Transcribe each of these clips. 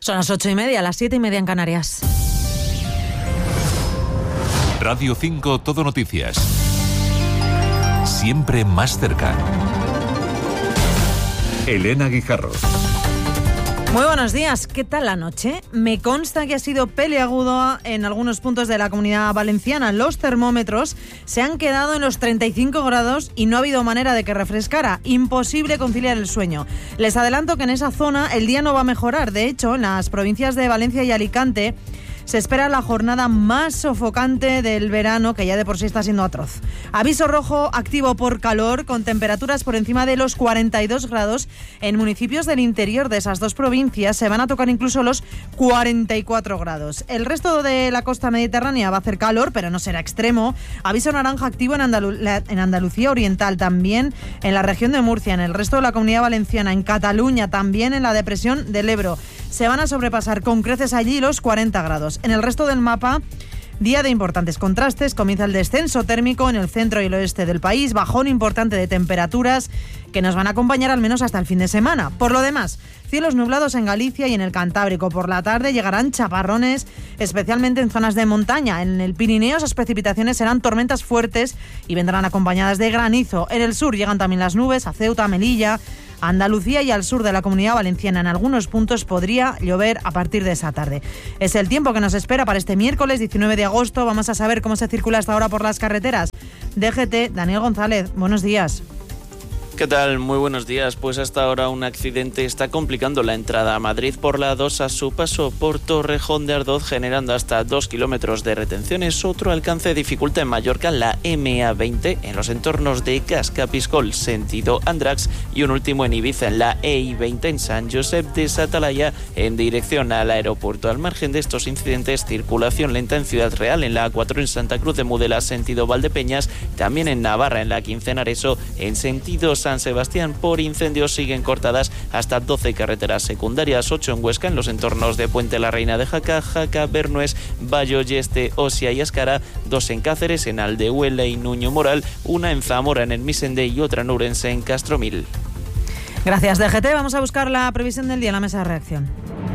Son las 8:30, las 7:30 en Canarias. Radio 5 Todo Noticias. Siempre más cerca. Elena Guijarro. Muy buenos días, ¿qué tal la noche? Me consta que ha sido peliagudo en algunos puntos de la Comunidad Valenciana. Los termómetros se han quedado en los 35 grados y no ha habido manera de que refrescara. Imposible conciliar el sueño. Les adelanto que en esa zona el día no va a mejorar. De hecho, en las provincias de Valencia y Alicante se espera la jornada más sofocante del verano, que ya de por sí está siendo atroz. Aviso rojo activo por calor, con temperaturas por encima de los 42 grados. En municipios del interior de esas dos provincias se van a tocar incluso los 44 grados. El resto de la costa mediterránea va a hacer calor, pero no será extremo. Aviso naranja activo en Andalucía Oriental, también en la región de Murcia, en el resto de la Comunidad Valenciana, en Cataluña, también en la depresión del Ebro. Se van a sobrepasar con creces allí los 40 grados. En el resto del mapa, día de importantes contrastes. Comienza el descenso térmico en el centro y el oeste del país, bajón importante de temperaturas que nos van a acompañar al menos hasta el fin de semana. Por lo demás, cielos nublados en Galicia y en el Cantábrico. Por la tarde llegarán chaparrones, especialmente en zonas de montaña. En el Pirineo esas precipitaciones serán tormentas fuertes y vendrán acompañadas de granizo. En el sur llegan también las nubes a Ceuta, Melilla, Andalucía y al sur de la Comunidad Valenciana. En algunos puntos podría llover a partir de esa tarde. Es el tiempo que nos espera para este miércoles 19 de agosto. Vamos a saber cómo se circula hasta ahora por las carreteras. DGT, Daniel González, buenos días. ¿Qué tal? Muy buenos días. Pues hasta ahora un accidente está complicando la entrada a Madrid por la A2 a su paso por Torrejón de Ardoz, generando hasta 2 kilómetros de retenciones. Otro alcance dificulta en Mallorca la MA20 en los entornos de Cascapiscol, sentido Andrax, y un último en Ibiza en la EI20 en San Josep de Satalaya en dirección al aeropuerto. Al margen de estos incidentes, circulación lenta en Ciudad Real, en la A4 en Santa Cruz de Mudela, sentido Valdepeñas, también en Navarra en la 15 en Areso, en sentido San Sebastián. Por incendios siguen cortadas hasta 12 carreteras secundarias, 8 en Huesca en los entornos de Puente la Reina de Jaca, Bernués, Bayo, Yeste, Osia y Ascara, 2 en Cáceres, en Aldehuela y Nuño Moral, 1 en Zamora en el Misende y otra en Ourense en Castromil. Gracias, DGT. Vamos a buscar la previsión del día en la mesa de reacción.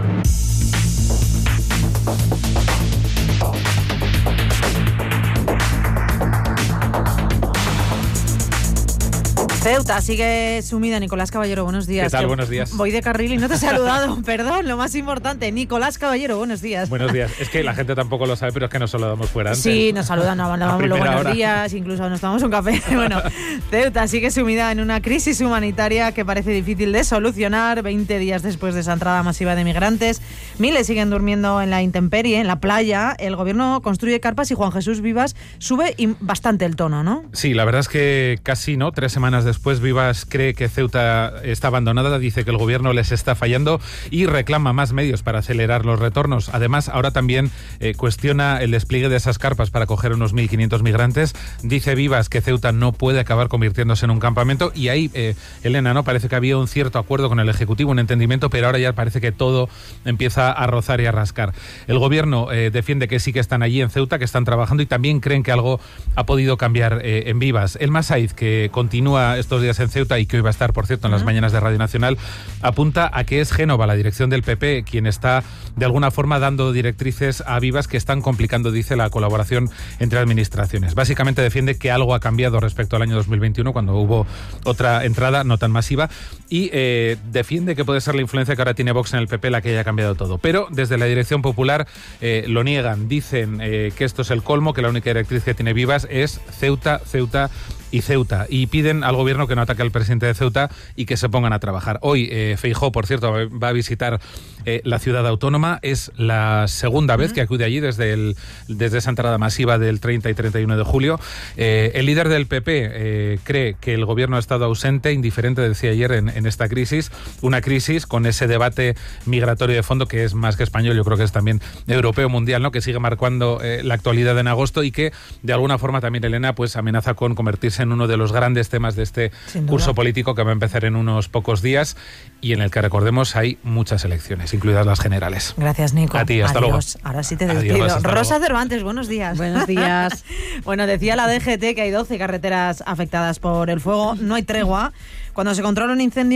Ceuta sigue sumida. Nicolás Caballero, buenos días. ¿Qué tal? Buenos días. Voy de carril y no te he saludado. Perdón, lo más importante. Nicolás Caballero, buenos días. Buenos días. Es que la gente tampoco lo sabe, pero es que nos saludamos fuera antes. Sí, nos saludan, nos damos los buenos hora. días, incluso nos tomamos un café. Bueno, Ceuta sigue sumida en una crisis humanitaria que parece difícil de solucionar. 20 días después de esa entrada masiva de migrantes, miles siguen durmiendo en la intemperie, en la playa. El gobierno construye carpas y Juan Jesús Vivas sube bastante el tono, ¿no? Sí, la verdad es que casi, ¿no? 3 semanas después, Vivas cree que Ceuta está abandonada, dice que el gobierno les está fallando y reclama más medios para acelerar los retornos. Además, ahora también cuestiona el despliegue de esas carpas para acoger unos 1.500 migrantes. Dice Vivas que Ceuta no puede acabar convirtiéndose en un campamento y ahí, Elena, ¿no? Parece que había un cierto acuerdo con el Ejecutivo, un entendimiento, pero ahora ya parece que todo empieza a rozar y a rascar. El gobierno defiende que sí que están allí en Ceuta, que están trabajando y también creen que algo ha podido cambiar en Vivas. El Masaiz, que continúa estos días en Ceuta y que hoy va a estar, por cierto, en las mañanas de Radio Nacional, apunta a que es Génova, la dirección del PP, quien está de alguna forma dando directrices a Vivas que están complicando, dice, la colaboración entre administraciones. Básicamente defiende que algo ha cambiado respecto al año 2021, cuando hubo otra entrada no tan masiva, y defiende que puede ser la influencia que ahora tiene Vox en el PP la que haya cambiado todo. Pero desde la dirección popular lo niegan, dicen que esto es el colmo, que la única directriz que tiene Vivas es Ceuta, Ceuta y Ceuta, y piden al gobierno que no ataque al presidente de Ceuta y que se pongan a trabajar. Hoy Feijóo, por cierto, va a visitar la ciudad autónoma. Es la segunda vez que acude allí desde esa entrada masiva del 30 y 31 de julio. El líder del PP cree que el gobierno ha estado ausente, indiferente, decía ayer, en esta crisis, una crisis con ese debate migratorio de fondo que es más que español, yo creo que es también europeo, mundial, ¿no? Que sigue marcando la actualidad en agosto y que de alguna forma también, Elena, pues amenaza con convertirse en uno de los grandes temas de este curso político que va a empezar en unos pocos días y en el que, recordemos, hay muchas elecciones, incluidas las generales. Gracias, Nico. A ti, hasta luego. Ahora sí te despido. Adiós, Rosa Cervantes, buenos días. Buenos días. Bueno, decía la DGT que hay 12 carreteras afectadas por el fuego. No hay tregua. Cuando se controla un incendio,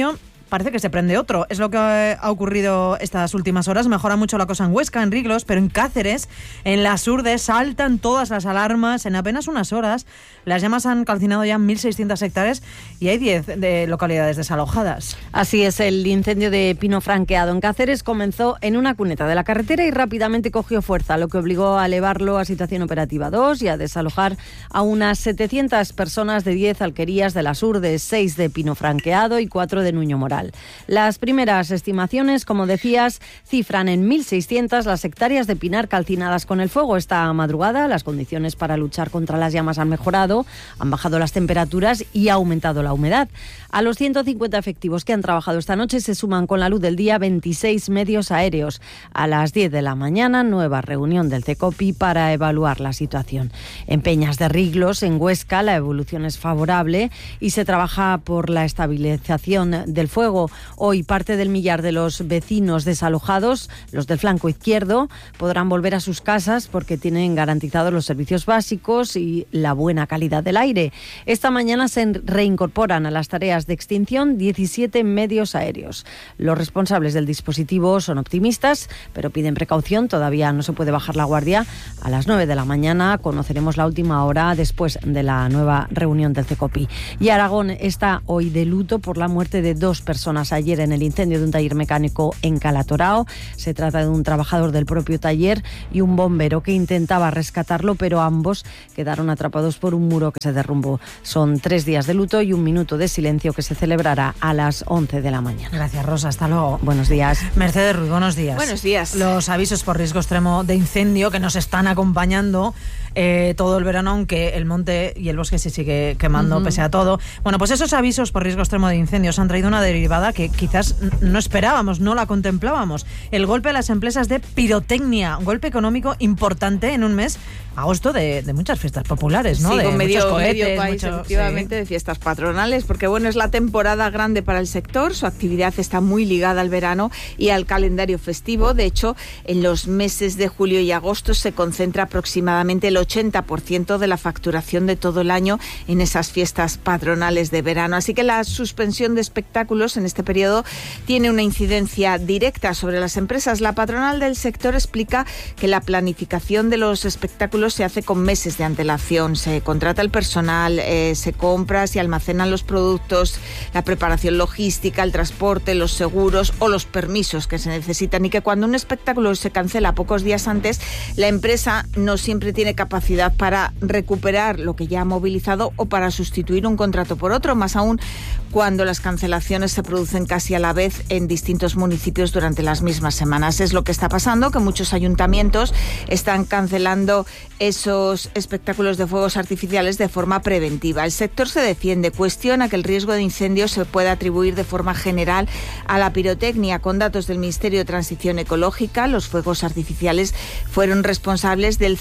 parece que se prende otro. Es lo que ha ocurrido estas últimas horas. Mejora mucho la cosa en Huesca, en Riglos, pero en Cáceres, en las Urdes, saltan todas las alarmas. En apenas unas horas, las llamas han calcinado ya 1.600 hectáreas y hay 10 de localidades desalojadas. Así es, el incendio de pino franqueado en Cáceres comenzó en una cuneta de la carretera y rápidamente cogió fuerza, lo que obligó a elevarlo a situación operativa 2 y a desalojar a unas 700 personas de 10 alquerías de las Urdes, 6 de pino franqueado y 4 de Nuño Moral. Las primeras estimaciones, como decías, cifran en 1.600 las hectáreas de pinar calcinadas con el fuego. Esta madrugada las condiciones para luchar contra las llamas han mejorado, han bajado las temperaturas y ha aumentado la humedad. A los 150 efectivos que han trabajado esta noche se suman con la luz del día 26 medios aéreos. A las 10 de la mañana, nueva reunión del CECOPI para evaluar la situación. En Peñas de Riglos, en Huesca, la evolución es favorable y se trabaja por la estabilización del fuego. Hoy parte del millar de los vecinos desalojados, los del flanco izquierdo, podrán volver a sus casas porque tienen garantizados los servicios básicos y la buena calidad del aire. Esta mañana se reincorporan a las tareas de extinción 17 medios aéreos. Los responsables del dispositivo son optimistas, pero piden precaución. Todavía no se puede bajar la guardia. A las 9 de la mañana conoceremos la última hora después de la nueva reunión del CECOPI. Y Aragón está hoy de luto por la muerte de 2 personas ayer en el incendio de un taller mecánico en Calatorao. Se trata de un trabajador del propio taller y un bombero que intentaba rescatarlo, pero ambos quedaron atrapados por un muro que se derrumbó. Son 3 días de luto y un minuto de silencio que se celebrará a las 11 de la mañana. Gracias, Rosa. Hasta luego. Buenos días. Mercedes Ruiz, buenos días. Buenos días. Los avisos por riesgo extremo de incendio que nos están acompañando todo el verano, aunque el monte y el bosque se sigue quemando pese a todo. Bueno, pues esos avisos por riesgo extremo de incendios han traído una derivada que quizás no esperábamos, no la contemplábamos. El golpe a las empresas de pirotecnia, un golpe económico importante en un mes, agosto, de muchas fiestas populares, ¿no? Sí, de con medio muchos, país, efectivamente, de fiestas patronales, porque bueno, es la temporada grande para el sector, su actividad está muy ligada al verano y al calendario festivo. De hecho, en los meses de julio y agosto se concentra aproximadamente el 80% de la facturación de todo el año en esas fiestas patronales de verano. Así que la suspensión de espectáculos en este periodo tiene una incidencia directa sobre las empresas. La patronal del sector explica que la planificación de los espectáculos se hace con meses de antelación. Se contrata el personal, se compra, se almacenan los productos, la preparación logística, el transporte, los seguros o los permisos que se necesitan, y que cuando un espectáculo se cancela pocos días antes, la empresa no siempre tiene capacidad para recuperar lo que ya ha movilizado o para sustituir un contrato por otro, más aún cuando las cancelaciones se producen casi a la vez en distintos municipios durante las mismas semanas. Es lo que está pasando, que muchos ayuntamientos están cancelando esos espectáculos de fuegos artificiales de forma preventiva. El sector se defiende, cuestiona que el riesgo de incendio se pueda atribuir de forma general a la pirotecnia. Con datos del Ministerio de Transición Ecológica, los fuegos artificiales fueron responsables del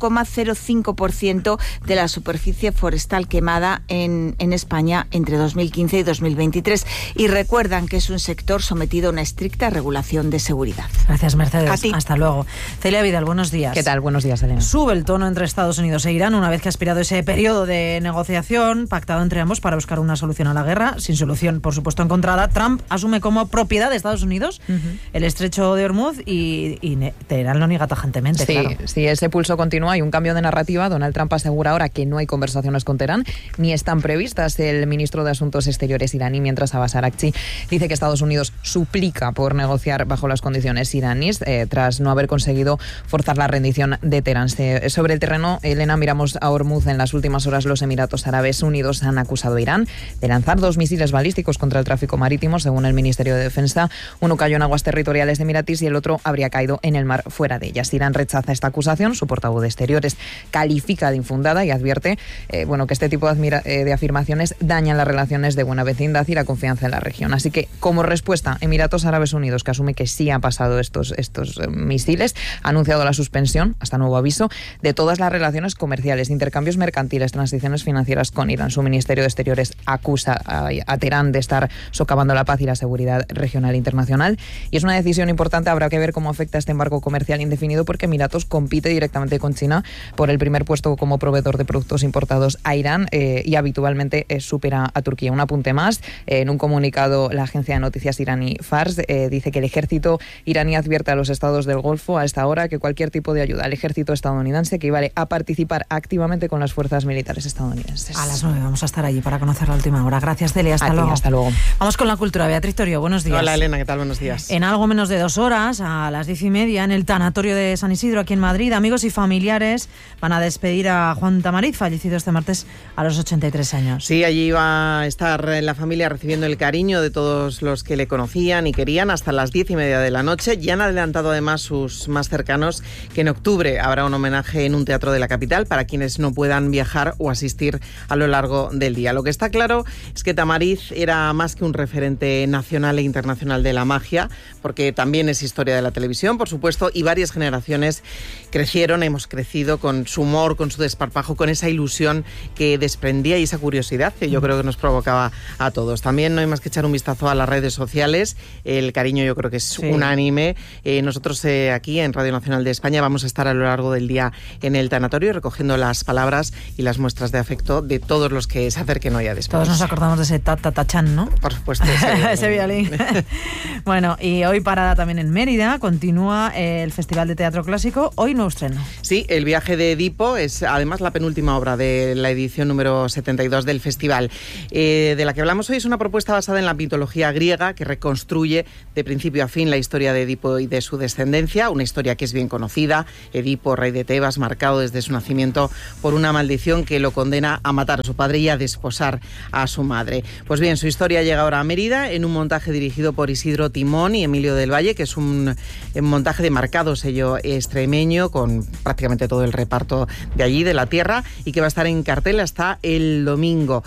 0,05% de la superficie forestal quemada en España entre 2015 y 2023. Y recuerdan que es un sector sometido a una estricta regulación de seguridad. Gracias, Mercedes. A ti. Hasta luego. Celia Vidal, buenos días. ¿Qué tal? Buenos días, Elena. Sube el tono entre Estados Unidos e Irán una vez que ha expirado ese periodo de negociación pactado entre ambos para buscar una solución a la guerra, sin solución, por supuesto, encontrada. Trump asume como propiedad de Estados Unidos el estrecho de Hormuz y Teherán lo niega tajantemente, Sí, claro. sí, ese pulso continúa. Hay un cambio de narrativa. Donald Trump asegura ahora que no hay conversaciones con Teherán, ni están previstas. El ministro de Asuntos Exteriores iraní, mientras Abbas Araghchi dice que Estados Unidos suplica por negociar bajo las condiciones iraníes tras no haber conseguido forzar la rendición de Teherán. Sobre el terreno, Elena, miramos a Hormuz. En las últimas horas los Emiratos Árabes Unidos han acusado a Irán de lanzar 2 misiles balísticos contra el tráfico marítimo, según el Ministerio de Defensa. Uno cayó en aguas territoriales de Emiratis y el otro habría caído en el mar fuera de ellas. Irán rechaza esta acusación. Su portavoz de Exteriores califica de infundada y advierte que este tipo de afirmaciones dañan las relaciones de buena vecindad y la confianza en la región. Así que, como respuesta, Emiratos Árabes Unidos, que asume que sí han pasado estos misiles, ha anunciado la suspensión, hasta nuevo aviso, de todas las relaciones comerciales, intercambios mercantiles, transiciones financieras con Irán. Su Ministerio de Exteriores acusa a Teherán de estar socavando la paz y la seguridad regional e internacional, y es una decisión importante. Habrá que ver cómo afecta este embargo comercial indefinido, porque Emiratos compite directamente con China por el primer puesto como proveedor de productos importados a Irán y habitualmente supera a Turquía. Un apunte más, en un comunicado la agencia de noticias iraní Fars dice que el ejército iraní advierte a los estados del Golfo a esta hora que cualquier tipo de ayuda al ejército estadounidense equivale a participar activamente con las fuerzas militares estadounidenses. A las 9 vamos a estar allí para conocer la última hora. Gracias, Delia. Hasta luego. Hasta luego. Vamos con la cultura. Beatriz Torio, buenos días. Hola, Elena, ¿qué tal? Buenos días. En algo menos de 2 horas, a las 10:30, en el tanatorio de San Isidro, aquí en Madrid, amigos y familiares van a despedir a Juan Tamariz, fallecido este martes a los 83 años. Sí, allí va a estar la familia recibiendo el cariño de todos los que le conocían y querían hasta las 10:30 de la noche. Ya han adelantado además sus más cercanos que en octubre habrá un homenaje en un teatro de la capital para quienes no puedan viajar o asistir a lo largo del día. Lo que está claro es que Tamariz era más que un referente nacional e internacional de la magia, porque también es historia de la televisión, por supuesto, y varias generaciones hemos crecido con su humor, con su desparpajo, con esa ilusión que desprendía y esa curiosidad que yo creo que nos provocaba a todos. También no hay más que echar un vistazo a las redes sociales, el cariño yo creo que es unánime. Nosotros aquí en Radio Nacional de España vamos a estar a lo largo del día en el tanatorio recogiendo las palabras y las muestras de afecto de todos los que se acerquen hoy a despedirse. Todos nos acordamos de ese ta-ta-ta-chan, ¿no? Por supuesto. Ese violín. Bueno, y hoy parada también en Mérida, continúa el Festival de Teatro Clásico, hoy nuevo estreno. Sí, El viaje de Edipo es además la penúltima obra de la edición número 72 del festival. De la que hablamos hoy es una propuesta basada en la mitología griega que reconstruye de principio a fin la historia de Edipo y de su descendencia, una historia que es bien conocida. Edipo, rey de Tebas, marcado desde su nacimiento por una maldición que lo condena a matar a su padre y a desposar a su madre. Pues bien, su historia llega ahora a Mérida en un montaje dirigido por Isidro Timón y Emilio del Valle, que es un montaje de marcado sello extremeño, con prácticamente todo el reparto de allí, de la tierra, y que va a estar en cartel hasta el domingo.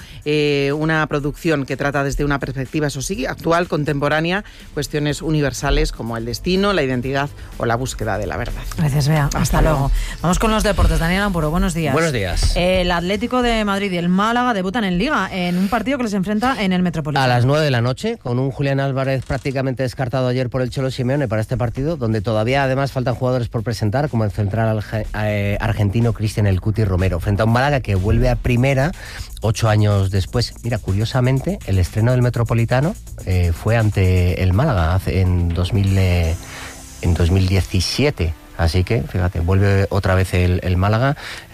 Una producción que trata desde una perspectiva, eso sí, actual, contemporánea, cuestiones universales como el destino, la identidad o la búsqueda de la verdad. Gracias, Bea. Hasta luego. Vamos con los deportes. Daniel Ampuro, buenos días. Buenos días. El Atlético de Madrid y el Málaga debutan en Liga en un partido que les enfrenta en el Metropolitano. A las 9 de la noche, con un Julián Álvarez prácticamente descartado ayer por el Cholo Simeone para este partido, donde todavía además faltan jugadores por presentar, como el central argentino Cristian El Cuti Romero, frente a un Málaga que vuelve a primera 8 años después. Mira, curiosamente, el estreno del Metropolitano fue ante el Málaga en 2017. Así que, fíjate, vuelve otra vez el Málaga,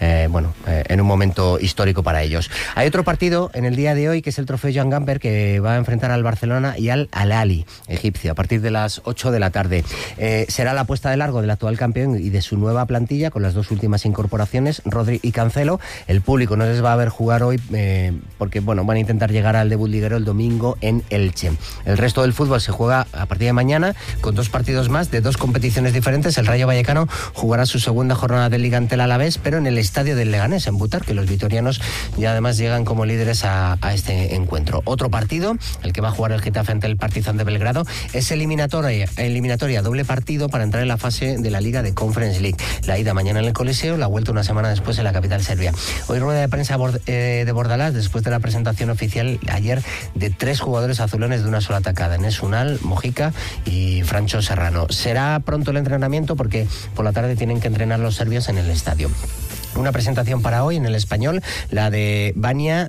en un momento histórico para ellos. Hay otro partido en el día de hoy, que es el trofeo Joan Gamper, que va a enfrentar al Barcelona y al Al-Ahly, egipcio, a partir de las 8 de la tarde. Será la puesta de largo del actual campeón y de su nueva plantilla, con las dos últimas incorporaciones, Rodri y Cancelo. El público no les va a ver jugar hoy, porque van a intentar llegar al debut liguero el domingo en Elche. El resto del fútbol se juega a partir de mañana, con 2 partidos más de 2 competiciones diferentes. El Rayo Vallecano jugará su segunda jornada de Liga ante el Alavés, pero en el estadio del Leganés, en Butar, que los vitorianos ya además llegan como líderes a este encuentro. Otro partido, el que va a jugar el Getafe ante el Partizan de Belgrado, es eliminatoria, doble partido para entrar en la fase de la Liga de Conference League. La ida mañana en el Coliseo, la vuelta una semana después en la capital serbia. Hoy rueda de prensa de Bordalás, después de la presentación oficial ayer de 3 jugadores azulones de una sola tacada, Enes Unal, Mojica y Francho Serrano. Será pronto el entrenamiento porque por la tarde tienen que entrenar los serbios en el estadio. Una presentación para hoy en el Español, la de Vanja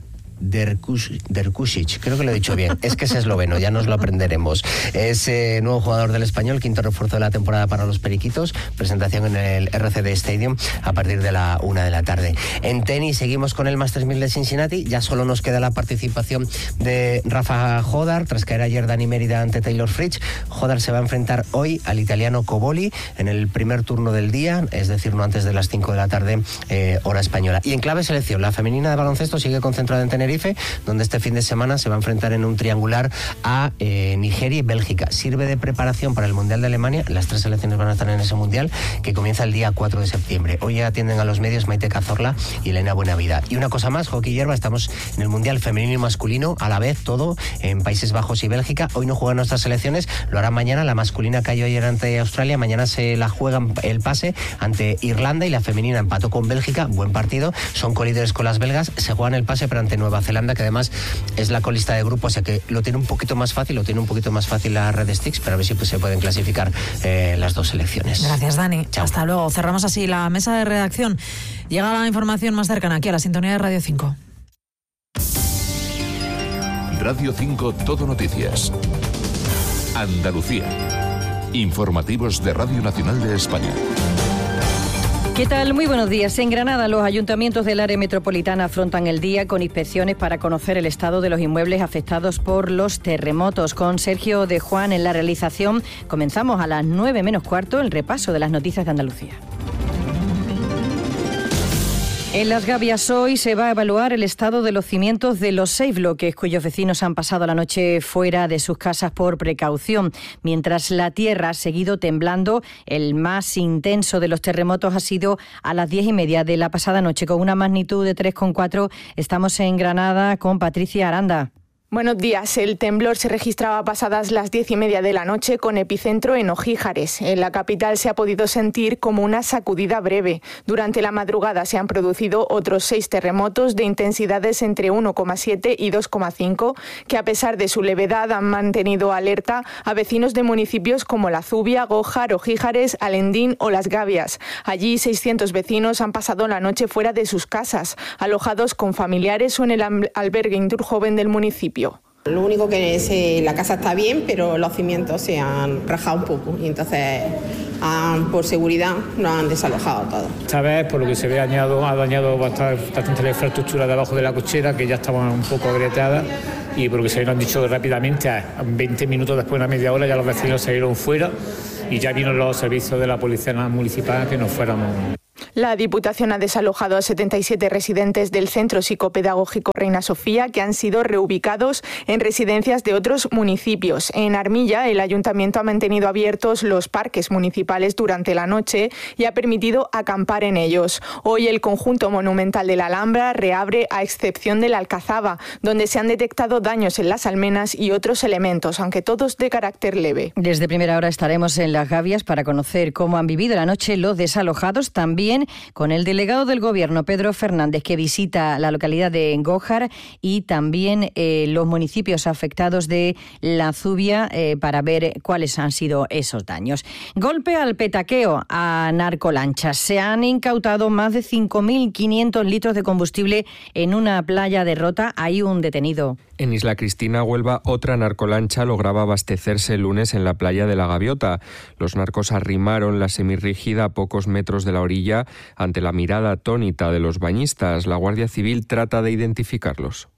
Derkušić, creo que lo he dicho bien, es que es esloveno, ya nos lo aprenderemos. Es nuevo jugador del Español, quinto refuerzo de la temporada para los periquitos. Presentación en el RCD Stadium a partir de la 1 de la tarde. En tenis seguimos con el Masters 1000 de Cincinnati, ya solo nos queda la participación de Rafa Jodar, tras caer ayer Dani Mérida ante Taylor Fritz. Jodar se va a enfrentar hoy al italiano Coboli en el primer turno del día, es decir, no antes de las 5 de la tarde, hora española. Y en clave selección, la femenina de baloncesto sigue concentrada en Tenerife, donde este fin de semana se va a enfrentar en un triangular a Nigeria y Bélgica. Sirve de preparación para el Mundial de Alemania. Las 3 selecciones van a estar en ese Mundial, que comienza el día 4 de septiembre. Hoy ya atienden a los medios Maite Cazorla y Elena Buenavida. Y una cosa más, hockey hierba, estamos en el Mundial femenino y masculino a la vez, todo en Países Bajos y Bélgica. Hoy no juegan nuestras selecciones, lo harán mañana. La masculina cayó ayer ante Australia, mañana se la juegan el pase ante Irlanda, y la femenina empató con Bélgica, buen partido, son colíderes con las belgas, se juegan el pase pero ante Nueva Nueva Zelanda, que además es la colista de grupo, o sea que lo tiene un poquito más fácil la Red Sticks, pero a ver si se pueden clasificar las dos selecciones. Gracias, Dani. Chao. Hasta luego. Cerramos así la mesa de redacción. Llega la información más cercana aquí a la sintonía de Radio 5. Radio 5 Todo Noticias. Andalucía. Informativos de Radio Nacional de España. ¿Qué tal? Muy buenos días. En Granada, los ayuntamientos del área metropolitana afrontan el día con inspecciones para conocer el estado de los inmuebles afectados por los terremotos. Con Sergio de Juan en la realización, comenzamos a las 9 menos cuarto el repaso de las noticias de Andalucía. En Las Gavias hoy se va a evaluar el estado de los cimientos de los 6 bloques cuyos vecinos han pasado la noche fuera de sus casas por precaución. Mientras la tierra ha seguido temblando, el más intenso de los terremotos ha sido a las 10:30 de la pasada noche, con una magnitud de 3,4. Estamos en Granada con Patricia Aranda. Buenos días. El temblor se registraba pasadas las 10:30 de la noche con epicentro en Ojíjares. En la capital se ha podido sentir como una sacudida breve. Durante la madrugada se han producido otros 6 terremotos de intensidades entre 1,7 y 2,5 que a pesar de su levedad han mantenido alerta a vecinos de municipios como La Zubia, Gójar, Ojíjares, Alendín o Las Gavias. Allí 600 vecinos han pasado la noche fuera de sus casas, alojados con familiares o en el albergue Indurjoven del municipio. Lo único que es, la casa está bien, pero los cimientos se han rajado un poco y entonces por seguridad nos han desalojado todo. Esta vez, por lo que se ve, ha dañado bastante la infraestructura de abajo de la cochera, que ya estaban un poco agrietadas, y por lo que se nos han dicho rápidamente, a 20 minutos después, una media hora, ya los vecinos salieron fuera y ya vino los servicios de la Policía Municipal que nos fuéramos. La Diputación ha desalojado a 77 residentes del Centro Psicopedagógico Reina Sofía que han sido reubicados en residencias de otros municipios. En Armilla, el Ayuntamiento ha mantenido abiertos los parques municipales durante la noche y ha permitido acampar en ellos. Hoy el conjunto monumental de la Alhambra reabre a excepción de la Alcazaba, donde se han detectado daños en las almenas y otros elementos, aunque todos de carácter leve. Desde primera hora estaremos en Las Gavias para conocer cómo han vivido la noche los desalojados, también con el delegado del Gobierno, Pedro Fernández, que visita la localidad de Gójar y también los municipios afectados de La Zubia para ver cuáles han sido esos daños. Golpe al petaqueo a narcolanchas. Se han incautado más de 5.500 litros de combustible en una playa de Rota. Hay un detenido. En Isla Cristina, Huelva, otra narcolancha lograba abastecerse el lunes en la playa de La Gaviota. Los narcos arrimaron la semirrígida a pocos metros de la orilla ante la mirada atónita de los bañistas. La Guardia Civil trata de identificarlos.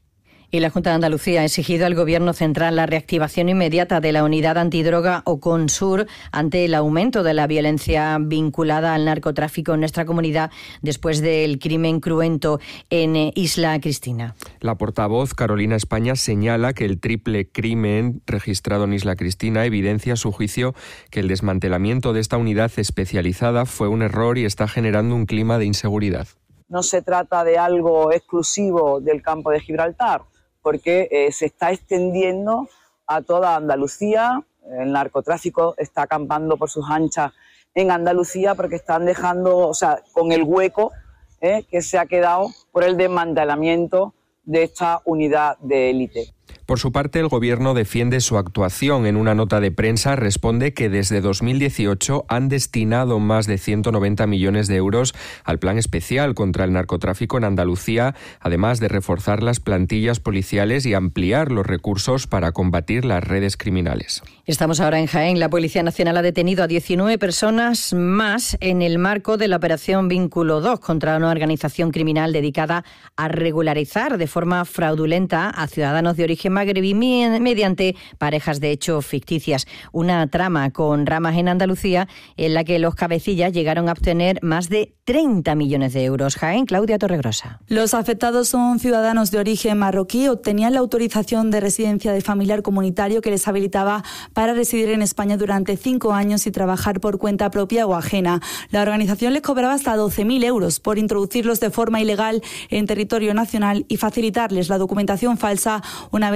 Y la Junta de Andalucía ha exigido al Gobierno central la reactivación inmediata de la unidad antidroga Oconsur ante el aumento de la violencia vinculada al narcotráfico en nuestra comunidad después del crimen cruento en Isla Cristina. La portavoz Carolina España señala que el triple crimen registrado en Isla Cristina evidencia a su juicio que el desmantelamiento de esta unidad especializada fue un error y está generando un clima de inseguridad. No se trata de algo exclusivo del campo de Gibraltar, porque se está extendiendo a toda Andalucía. El narcotráfico está acampando por sus anchas en Andalucía porque están dejando, con el hueco que se ha quedado por el desmantelamiento de esta unidad de élite. Por su parte, el Gobierno defiende su actuación. En una nota de prensa responde que desde 2018 han destinado más de 190 millones de euros al plan especial contra el narcotráfico en Andalucía, además de reforzar las plantillas policiales y ampliar los recursos para combatir las redes criminales. Estamos ahora en Jaén. La Policía Nacional ha detenido a 19 personas más en el marco de la Operación Vínculo 2 contra una organización criminal dedicada a regularizar de forma fraudulenta a ciudadanos de origen magrebí mediante parejas de hecho ficticias. Una trama con ramas en Andalucía en la que los cabecillas llegaron a obtener más de 30 millones de euros. Jaén, Claudia Torregrosa. Los afectados son ciudadanos de origen marroquí. Obtenían la autorización de residencia de familiar comunitario que les habilitaba para residir en España durante 5 años y trabajar por cuenta propia o ajena. La organización les cobraba hasta 12.000 euros por introducirlos de forma ilegal en territorio nacional y facilitarles la documentación falsa una vez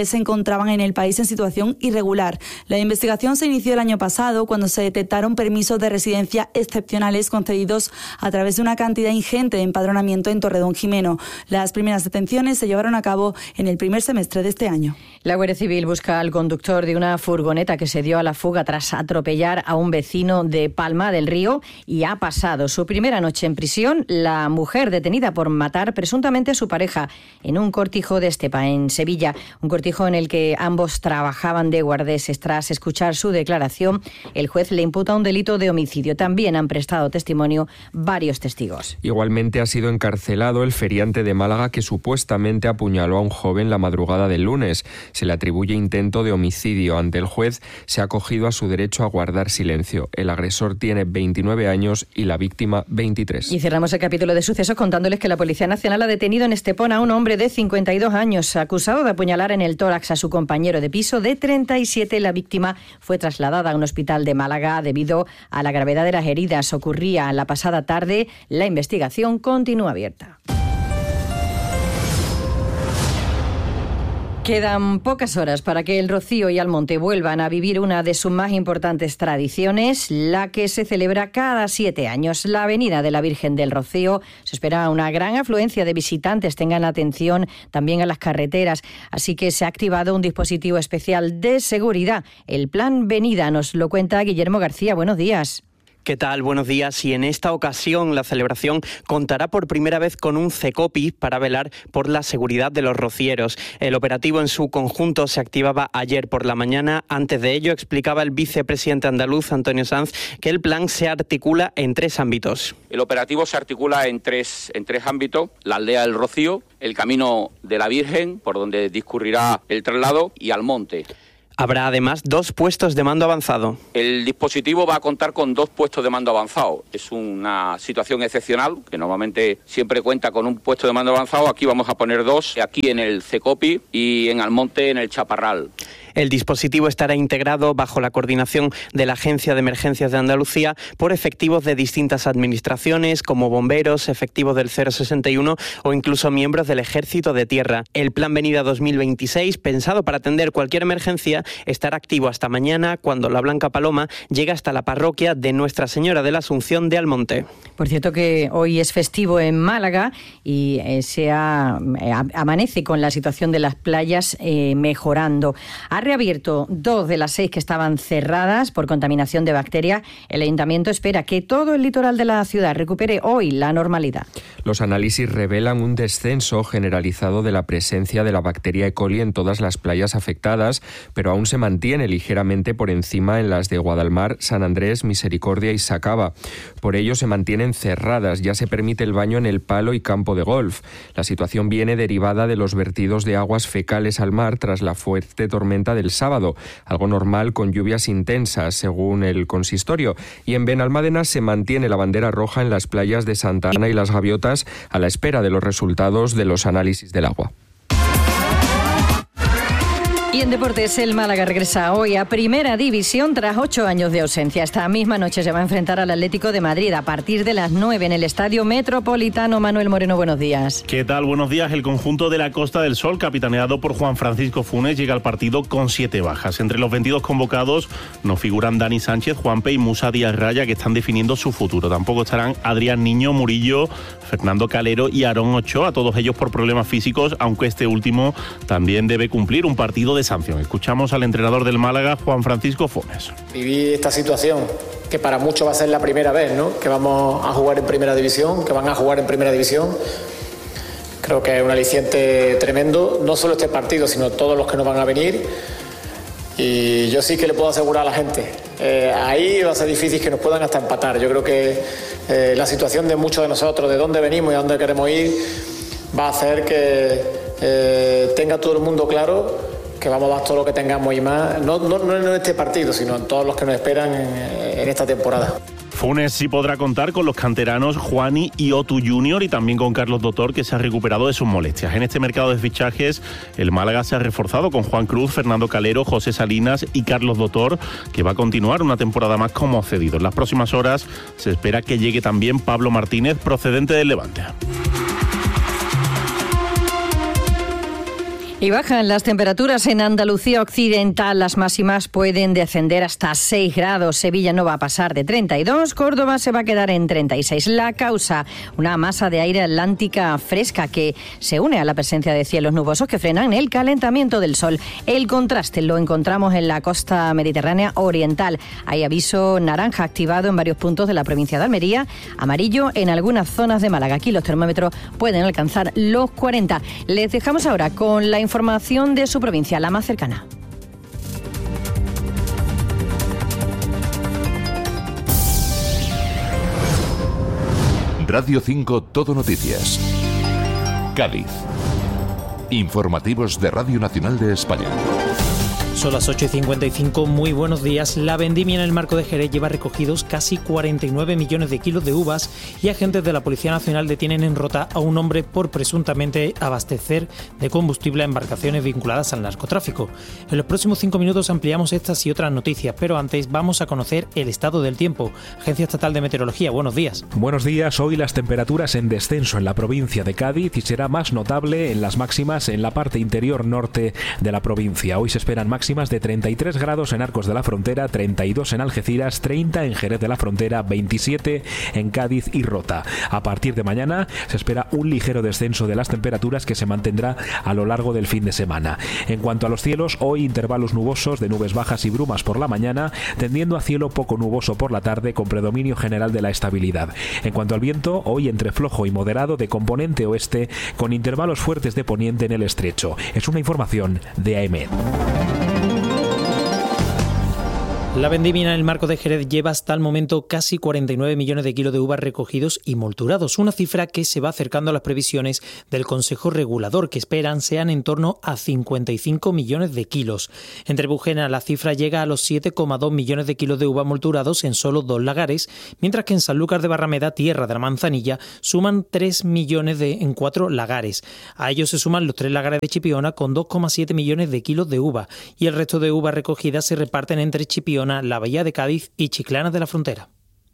se encontraban en el país en situación irregular. La investigación se inició el año pasado cuando se detectaron permisos de residencia excepcionales concedidos a través de una cantidad ingente de empadronamiento en Torredonjimeno. Las primeras detenciones se llevaron a cabo en el primer semestre de este año. La Guardia Civil busca al conductor de una furgoneta que se dio a la fuga tras atropellar a un vecino de Palma del Río y ha pasado su primera noche en prisión la mujer detenida por matar presuntamente a su pareja en un cortijo de Estepa, en Sevilla. Un cortijo en el que ambos trabajaban de guardeses. Tras escuchar su declaración, el juez le imputa un delito de homicidio. También han prestado testimonio varios testigos. Igualmente ha sido encarcelado el feriante de Málaga que supuestamente apuñaló a un joven la madrugada del lunes. Se le atribuye intento de homicidio. Ante el juez se ha acogido a su derecho a guardar silencio. El agresor tiene 29 años y la víctima 23. Y cerramos el capítulo de sucesos contándoles que la Policía Nacional ha detenido en Estepona a un hombre de 52 años acusado de apuñalar en el tórax a su compañero de piso de 37. La víctima fue trasladada a un hospital de Málaga debido a la gravedad de las heridas. Ocurría la pasada tarde. La investigación continúa abierta. Quedan pocas horas para que el Rocío y Almonte vuelvan a vivir una de sus más importantes tradiciones, la que se celebra cada 7 años. La Avenida de la Virgen del Rocío. Se espera una gran afluencia de visitantes. Tengan atención también a las carreteras. Así que se ha activado un dispositivo especial de seguridad. El Plan Venida nos lo cuenta Guillermo García. Buenos días. ¿Qué tal? Buenos días. Y en esta ocasión la celebración contará por primera vez con un CECOPI para velar por la seguridad de los rocieros. El operativo en su conjunto se activaba ayer por la mañana. Antes de ello explicaba el vicepresidente andaluz, Antonio Sanz, que el plan se articula en 3 ámbitos. El operativo se articula en tres ámbitos: la aldea del Rocío, el camino de la Virgen, por donde discurrirá el traslado, y Almonte. Habrá además 2 puestos de mando avanzado. El dispositivo va a contar con 2 puestos de mando avanzado. Es una situación excepcional, que normalmente siempre cuenta con un puesto de mando avanzado. Aquí vamos a poner 2, aquí en el CECOPI y en Almonte, en el Chaparral. El dispositivo estará integrado bajo la coordinación de la Agencia de Emergencias de Andalucía por efectivos de distintas administraciones, como bomberos, efectivos del 061 o incluso miembros del Ejército de Tierra. El Plan Venida 2026, pensado para atender cualquier emergencia, estará activo hasta mañana, cuando la Blanca Paloma llega hasta la parroquia de Nuestra Señora de la Asunción de Almonte. Por cierto que hoy es festivo en Málaga y amanece con la situación de las playas mejorando. Ha reabierto 2 de las 6 que estaban cerradas por contaminación de bacterias. El Ayuntamiento espera que todo el litoral de la ciudad recupere hoy la normalidad. Los análisis revelan un descenso generalizado de la presencia de la bacteria E. coli en todas las playas afectadas, pero aún se mantiene ligeramente por encima en las de Guadalmar, San Andrés, Misericordia y Sacaba. Por ello se mantienen cerradas. Ya se permite el baño en el Palo y campo de golf. La situación viene derivada de los vertidos de aguas fecales al mar tras la fuerte tormenta del sábado, algo normal con lluvias intensas, según el consistorio. Y en Benalmádena se mantiene la bandera roja en las playas de Santa Ana y Las Gaviotas a la espera de los resultados de los análisis del agua. Y en deportes, el Málaga regresa hoy a Primera División tras 8 años de ausencia. Esta misma noche se va a enfrentar al Atlético de Madrid a partir de las 9 en el Estadio Metropolitano. Manuel Moreno, buenos días. ¿Qué tal? Buenos días. El conjunto de la Costa del Sol, capitaneado por Juan Francisco Funes, llega al partido con 7 bajas. Entre los 22 convocados no figuran Dani Sánchez, Juanpe y Musa Díaz Raya, que están definiendo su futuro. Tampoco estarán Adrián Niño, Murillo, Fernando Calero y Aarón Ochoa, todos ellos por problemas físicos, aunque este último también debe cumplir un partido de sanción. Escuchamos al entrenador del Málaga, Juan Francisco Funes. Viví esta situación, que para muchos va a ser la primera vez, ¿no?, que vamos a jugar en Primera División, que van a jugar en Primera División. Creo que es un aliciente tremendo, no solo este partido, sino todos los que nos van a venir. Y yo sí que le puedo asegurar a la gente, ahí va a ser difícil que nos puedan hasta empatar. Yo creo que la situación de muchos de nosotros, de dónde venimos y a dónde queremos ir, va a hacer que tenga todo el mundo claro que vamos a dar todo lo que tengamos y más, no en este partido, sino en todos los que nos esperan en esta temporada. Funes sí podrá contar con los canteranos Juani y Otu Junior y también con Carlos Dotor, que se ha recuperado de sus molestias. En este mercado de fichajes, el Málaga se ha reforzado con Juan Cruz, Fernando Calero, José Salinas y Carlos Dotor, que va a continuar una temporada más como cedido. En las próximas horas se espera que llegue también Pablo Martínez, procedente del Levante. Y bajan las temperaturas en Andalucía occidental. Las máximas pueden descender hasta 6 grados. Sevilla no va a pasar de 32. Córdoba se va a quedar en 36. La causa, una masa de aire atlántica fresca que se une a la presencia de cielos nubosos que frenan el calentamiento del sol. El contraste lo encontramos en la costa mediterránea oriental. Hay aviso naranja activado en varios puntos de la provincia de Almería, amarillo en algunas zonas de Málaga. Aquí los termómetros pueden alcanzar los 40. Les dejamos ahora con la información de su provincia, la más cercana. Radio 5 Todo Noticias. Cádiz. Informativos de Radio Nacional de España. Son las 8:55, muy buenos días. La vendimia en el Marco de Jerez lleva recogidos casi 49 millones de kilos de uvas y agentes de la Policía Nacional detienen en Rota a un hombre por presuntamente abastecer de combustible a embarcaciones vinculadas al narcotráfico. En los próximos 5 minutos ampliamos estas y otras noticias, pero antes vamos a conocer el estado del tiempo. Agencia Estatal de Meteorología, buenos días. Buenos días. Hoy las temperaturas en descenso en la provincia de Cádiz y será más notable en las máximas en la parte interior norte de la provincia. Hoy se esperan máximas de 33 grados en Arcos de la Frontera, 32 en Algeciras, 30 en Jerez de la Frontera, 27 en Cádiz y Rota. A partir de mañana se espera un ligero descenso de las temperaturas que se mantendrá a lo largo del fin de semana. En cuanto a los cielos, hoy intervalos nubosos de nubes bajas y brumas por la mañana, tendiendo a cielo poco nuboso por la tarde con predominio general de la estabilidad. En cuanto al viento, hoy entre flojo y moderado de componente oeste con intervalos fuertes de poniente en el estrecho. Es una información de AEMET. La vendimia en el Marco de Jerez lleva hasta el momento casi 49 millones de kilos de uvas recogidos y molturados, una cifra que se va acercando a las previsiones del Consejo Regulador, que esperan sean en torno a 55 millones de kilos. En Trebujena la cifra llega a los 7,2 millones de kilos de uvas molturados en solo 2 lagares, mientras que en Sanlúcar de Barrameda, tierra de la manzanilla, suman 3 millones en 4 lagares. A ellos se suman los 3 lagares de Chipiona con 2,7 millones de kilos de uva, y el resto de uvas recogidas se reparten entre Chipiona, la Bahía de Cádiz y Chiclana de la Frontera.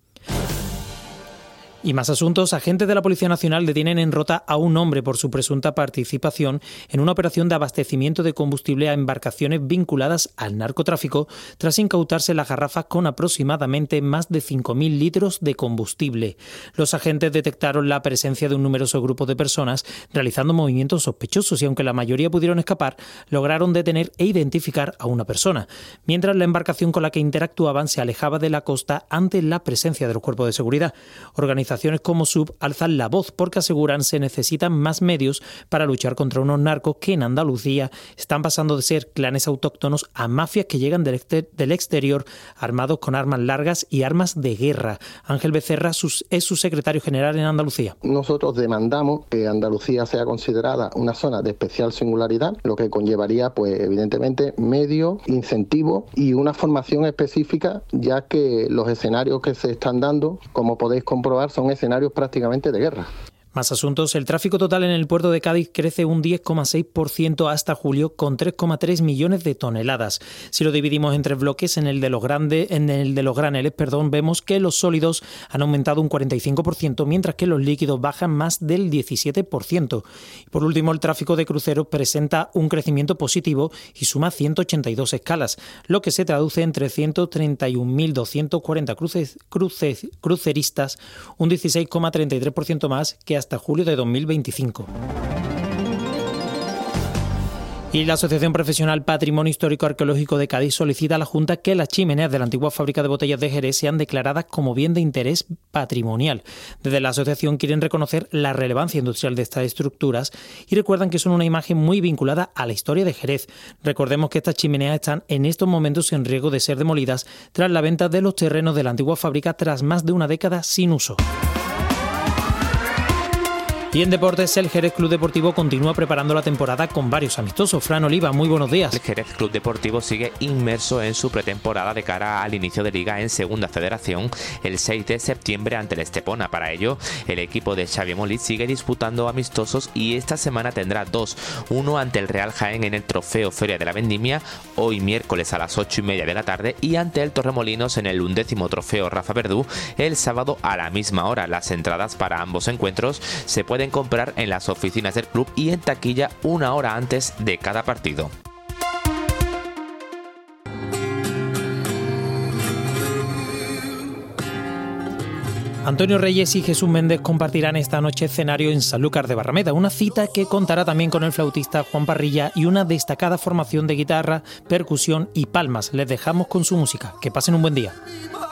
Y más asuntos. Agentes de la Policía Nacional detienen en Rota a un hombre por su presunta participación en una operación de abastecimiento de combustible a embarcaciones vinculadas al narcotráfico tras incautarse las garrafas con aproximadamente más de 5.000 litros de combustible. Los agentes detectaron la presencia de un numeroso grupo de personas realizando movimientos sospechosos y aunque la mayoría pudieron escapar, lograron detener e identificar a una persona, mientras la embarcación con la que interactuaban se alejaba de la costa ante la presencia de los cuerpos de seguridad. Organizaciones como SUB alzan la voz porque aseguran se necesitan más medios para luchar contra unos narcos que en Andalucía están pasando de ser clanes autóctonos a mafias que llegan del exterior armados con armas largas y armas de guerra. Ángel Becerra es su secretario general en Andalucía. Nosotros demandamos que Andalucía sea considerada una zona de especial singularidad, lo que conllevaría, pues evidentemente, medios, incentivos y una formación específica, ya que los escenarios que se están dando, como podéis comprobar, son escenarios prácticamente de guerra. Más asuntos. El tráfico total en el puerto de Cádiz crece un 10,6% hasta julio con 3,3 millones de toneladas. Si lo dividimos en 3 bloques, en el de los graneles, vemos que los sólidos han aumentado un 45%, mientras que los líquidos bajan más del 17%. Y por último, el tráfico de cruceros presenta un crecimiento positivo y suma 182 escalas, lo que se traduce en 331.240 cruceristas, un 16,33% más que hasta julio de 2025. Y la Asociación Profesional Patrimonio Histórico Arqueológico de Cádiz solicita a la Junta que las chimeneas de la antigua fábrica de botellas de Jerez sean declaradas como bien de interés patrimonial. Desde la asociación quieren reconocer la relevancia industrial de estas estructuras y recuerdan que son una imagen muy vinculada a la historia de Jerez. Recordemos que estas chimeneas están en estos momentos en riesgo de ser demolidas tras la venta de los terrenos de la antigua fábrica tras más de una década sin uso. Y en deportes, el Jerez Club Deportivo continúa preparando la temporada con varios amistosos. Fran Oliva, muy buenos días. El Jerez Club Deportivo sigue inmerso en su pretemporada de cara al inicio de Liga en Segunda Federación el 6 de septiembre ante el Estepona. Para ello, el equipo de Xavi Molí sigue disputando amistosos y esta semana tendrá 2. Uno ante el Real Jaén en el Trofeo Feria de la Vendimia, hoy miércoles a las 8:30 de la tarde, y ante el Torremolinos en el 11º Trofeo Rafa Verdú, el sábado a la misma hora. Las entradas para ambos encuentros se pueden pueden comprar en las oficinas del club y en taquilla una hora antes de cada partido. Antonio Reyes y Jesús Méndez compartirán esta noche escenario en Sanlúcar de Barrameda, una cita que contará también con el flautista Juan Parrilla y una destacada formación de guitarra, percusión y palmas. Les dejamos con su música. Que pasen un buen día.